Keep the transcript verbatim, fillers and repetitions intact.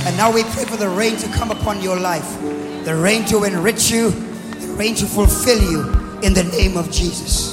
And now we pray for the rain to come upon your life, the rain to enrich you, the rain to fulfill you in the name of Jesus.